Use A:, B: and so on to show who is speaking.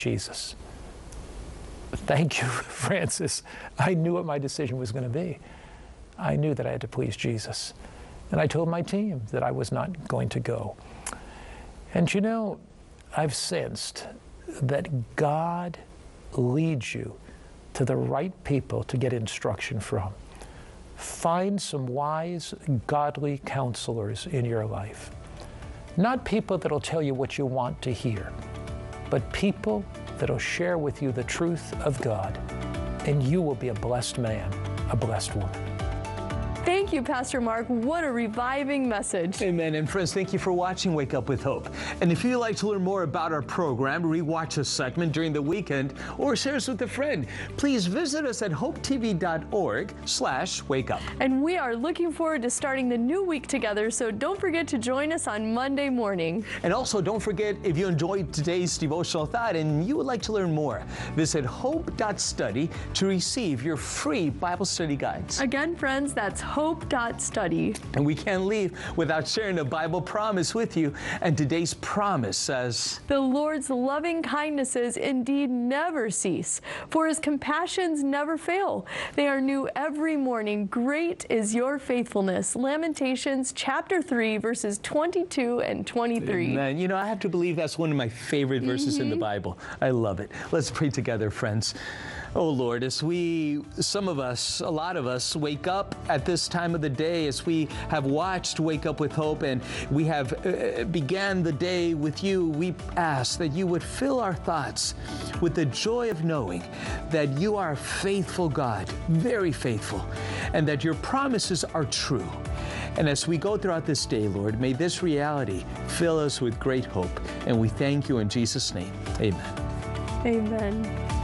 A: Jesus. Thank you, Francis. I knew what my decision was going to be. I knew that I had to please Jesus. And I told my team that I was not going to go. And you know, I've sensed that God leads you to the right people to get instruction from. Find some wise, godly counselors in your life. Not people that'll tell you what you want to hear, but people that'll share with you the truth of God, and you will be a blessed man, a blessed woman.
B: Thank you, Pastor Mark. What a reviving message.
C: Amen. And friends, thank you for watching Wake Up with Hope. And if you'd like to learn more about our program, rewatch a segment during the weekend, or share us with a friend, please visit us at hopetv.org/wakeup.
B: And we are looking forward to starting the new week together, so don't forget to join us on Monday morning.
C: And also, don't forget, if you enjoyed today's devotional thought and you would like to learn more, visit hope.study to receive your free Bible study guides.
B: Again, friends, that's hope.study.
C: And we can't leave without sharing a Bible promise with you. And today's promise says,
B: "The Lord's loving kindnesses indeed never cease, for his compassions never fail. They are new every morning. Great is your faithfulness." Lamentations chapter 3, verses 22 and 23.
C: Amen. You know, I have to believe that's one of my favorite verses in the Bible. I love it. Let's pray together, friends. Oh Lord, as some of us, a lot of us, wake up at this time of the day, as we have watched Wake Up with Hope and we have began the day with you, we ask that you would fill our thoughts with the joy of knowing that you are a faithful God, very faithful, and that your promises are true. And as we go throughout this day, Lord, may this reality fill us with great hope. And we thank you in Jesus' name. Amen.
B: Amen.